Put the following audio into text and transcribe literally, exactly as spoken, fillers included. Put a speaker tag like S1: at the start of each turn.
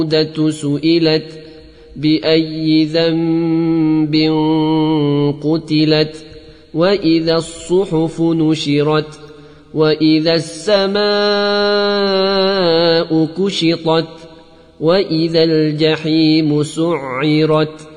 S1: سئلت بأي ذنب قتلت وإذا الصحف نشرت وإذا السماء كشطت وإذا الجحيم سعرت